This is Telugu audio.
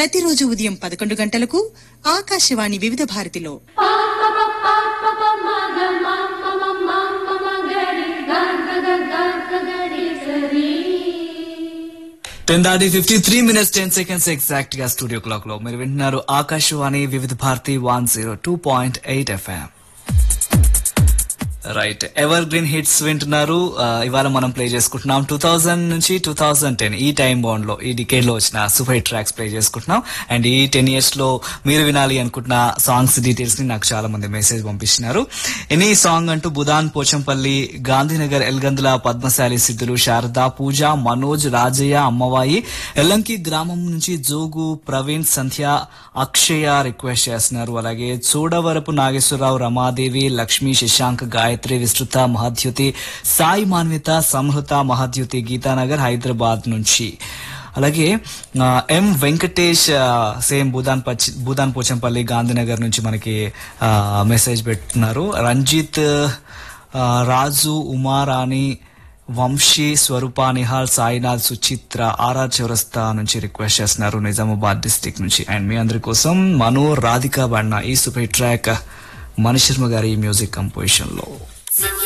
ప్రతిరోజు ఉదయం 11 గంటలకు ఆకాశవాణి వివిధ భారతిలో. 10:53 10 seconds ఎగ్జాక్ట్ గా స్టూడియో క్లాక్ లో మీరు వింటున్నారు ఆకాశవాణి వివిధ Bharati 102.8 FM. Right, ever green hits వింటున్నారు. ఇవాళ మనం ప్లే చేసుకుంటున్నాం 2000 నుంచి 2010 ఈ టైం బౌండ్ లో, ఈ డికేడ్ లో వచ్చిన సూపర్ హిట్ ట్రాక్స్ ప్లే చేసుకుంటున్నాం. అండ్ ఈ 10 years లో మీరు వినాలి అనుకుంటున్న సాంగ్స్ డీటెయిల్స్ ని నాకు చాలా మంది మెసేజ్ పంపిస్తున్నారు. ఎనీ సాంగ్ అంటూ బుధాన్ పోచంపల్లి, గాంధీనగర్, ఎల్గందుల, పద్మశాలి, సిద్ధులు, శారద, పూజ, మనోజ్, రాజయ్య, అమ్మవాయి, ఎల్లంకి గ్రామం నుంచి జోగు, ప్రవీణ్, సంధ్య, అక్షయ రిక్వెస్ట్ చేస్తున్నారు. అలాగే చూడవరపు నాగేశ్వరరావు, రమాదేవి, లక్ష్మి, శశాంక్, గాయత్రి, విస్తృత, మహాద్యుతి, సాయి మాన్విత, సంహృత, మహాద్యుతి, గీతానగర్, హైదరాబాద్ నుంచి. అలాగే ఎం వెంకటేష్ సేమ్ భూదాన్ పోచంపల్లి, గాంధీనగర్ నుంచి మనకి మెసేజ్ పెట్టున్నారు. రంజిత్, రాజు, ఉమారాణి, వంశీ, స్వరూప, నిహాల్, సాయినాథ్, సుచిత్ర, ఆర్ఆర్ చౌరస్తా నుంచి రిక్వెస్ట్ చేస్తున్నారు, నిజామాబాద్ డిస్ట్రిక్ట్ నుంచి. అండ్ మీ అందరి కోసం మను, రాధిక బಣ್ణ ఈ సూపర్ ట్రాక్ మణిశర్మ గారి మ్యూజిక్ కంపోజిషన్ లో.